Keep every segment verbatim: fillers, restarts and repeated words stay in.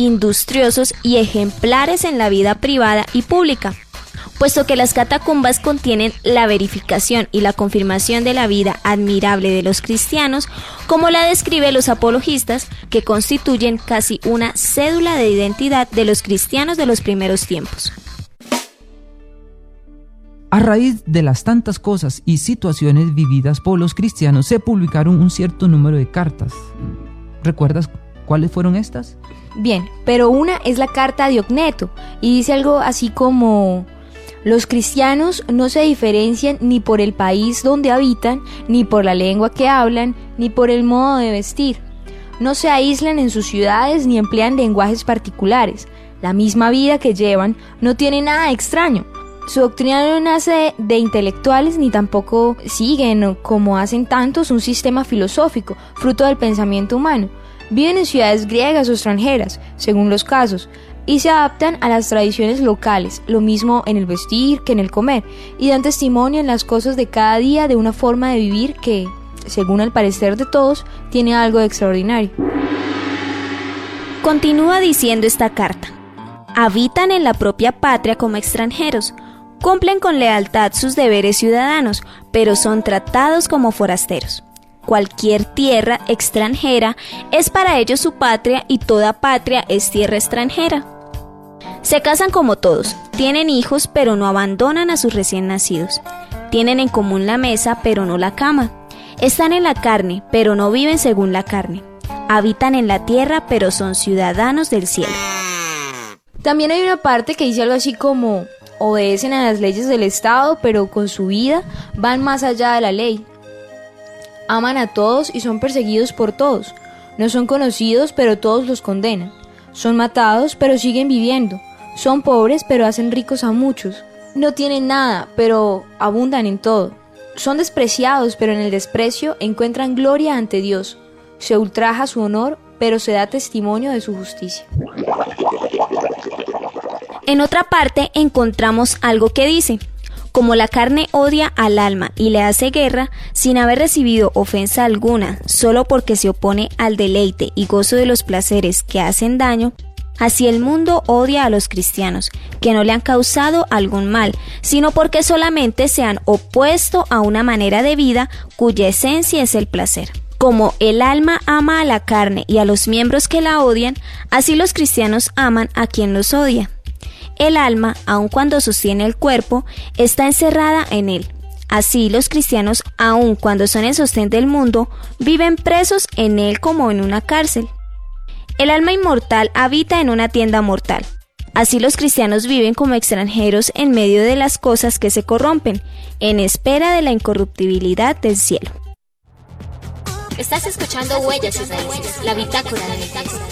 industriosos y ejemplares en la vida privada y pública, puesto que las catacumbas contienen la verificación y la confirmación de la vida admirable de los cristianos, como la describen los apologistas, que constituyen casi una cédula de identidad de los cristianos de los primeros tiempos. A raíz de las tantas cosas y situaciones vividas por los cristianos, se publicaron un cierto número de cartas. ¿Recuerdas cuáles fueron estas? Bien, pero una es la carta a Diogneto, y dice algo así como: los cristianos no se diferencian ni por el país donde habitan, ni por la lengua que hablan, ni por el modo de vestir. No se aíslan en sus ciudades ni emplean lenguajes particulares. La misma vida que llevan no tiene nada extraño. Su doctrina no nace de intelectuales ni tampoco siguen, como hacen tantos, un sistema filosófico, fruto del pensamiento humano. Viven en ciudades griegas o extranjeras, según los casos, y se adaptan a las tradiciones locales, lo mismo en el vestir que en el comer, y dan testimonio en las cosas de cada día de una forma de vivir que, según el parecer de todos, tiene algo de extraordinario. Continúa diciendo esta carta: habitan en la propia patria como extranjeros, cumplen con lealtad sus deberes ciudadanos, pero son tratados como forasteros. Cualquier tierra extranjera es para ellos su patria y toda patria es tierra extranjera. Se casan como todos, tienen hijos pero no abandonan a sus recién nacidos. Tienen en común la mesa pero no la cama. Están en la carne pero no viven según la carne. Habitan en la tierra pero son ciudadanos del cielo. También hay una parte que dice algo así como: obedecen a las leyes del Estado, pero con su vida van más allá de la ley. Aman a todos y son perseguidos por todos. No son conocidos, pero todos los condenan. Son matados, pero siguen viviendo. Son pobres, pero hacen ricos a muchos. No tienen nada, pero abundan en todo. Son despreciados, pero en el desprecio encuentran gloria ante Dios. Se ultraja su honor, pero se da testimonio de su justicia. En otra parte encontramos algo que dice: como la carne odia al alma y le hace guerra, sin haber recibido ofensa alguna, solo porque se opone al deleite y gozo de los placeres que hacen daño, así el mundo odia a los cristianos, que no le han causado algún mal, sino porque solamente se han opuesto a una manera de vida cuya esencia es el placer. Como el alma ama a la carne y a los miembros que la odian, así los cristianos aman a quien los odia. El alma, aun cuando sostiene el cuerpo, está encerrada en él. Así los cristianos, aun cuando son el sostén del mundo, viven presos en él como en una cárcel. El alma inmortal habita en una tienda mortal. Así los cristianos viven como extranjeros en medio de las cosas que se corrompen, en espera de la incorruptibilidad del cielo. Estás escuchando Huellas y Raíces, la bitácora de bitácora.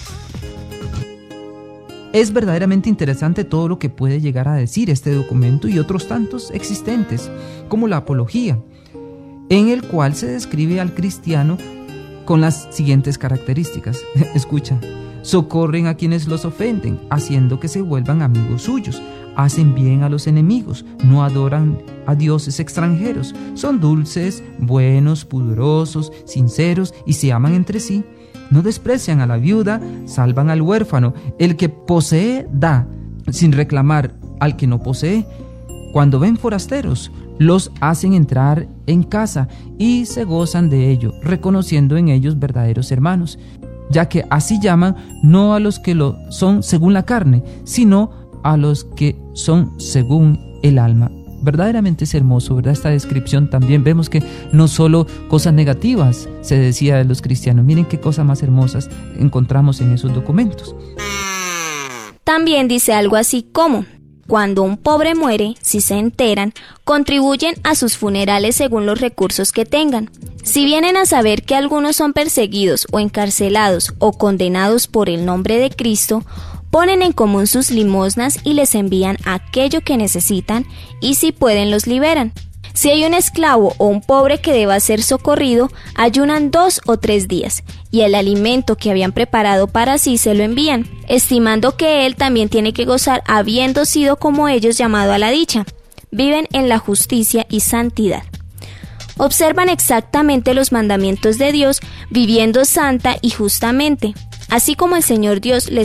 Es verdaderamente interesante todo lo que puede llegar a decir este documento y otros tantos existentes, como la Apología, en el cual se describe al cristiano con las siguientes características. Escucha: socorren a quienes los ofenden, haciendo que se vuelvan amigos suyos, hacen bien a los enemigos, no adoran a dioses extranjeros, son dulces, buenos, pudorosos, sinceros y se aman entre sí. No desprecian a la viuda, salvan al huérfano. El que posee da, sin reclamar al que no posee. Cuando ven forasteros, los hacen entrar en casa y se gozan de ello, reconociendo en ellos verdaderos hermanos, ya que así llaman no a los que lo son según la carne, sino a los que son según el alma. Verdaderamente es hermoso, ¿verdad? Esta descripción también vemos que no solo cosas negativas se decía de los cristianos. Miren qué cosas más hermosas encontramos en esos documentos. También dice algo así como: cuando un pobre muere, si se enteran, contribuyen a sus funerales según los recursos que tengan. Si vienen a saber que algunos son perseguidos o encarcelados o condenados por el nombre de Cristo, ponen en común sus limosnas y les envían aquello que necesitan, y si pueden los liberan. Si hay un esclavo o un pobre que deba ser socorrido, ayunan dos o tres días, y el alimento que habían preparado para sí se lo envían, estimando que él también tiene que gozar habiendo sido como ellos llamado a la dicha. Viven en la justicia y santidad. Observan exactamente los mandamientos de Dios, viviendo santa y justamente, así como el Señor Dios les